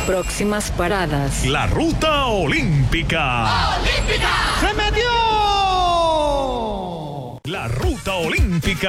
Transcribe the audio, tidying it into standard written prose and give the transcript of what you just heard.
Próximas paradas. La Ruta Olímpica. ¡Olímpica! ¡Se metió! La Ruta Olímpica.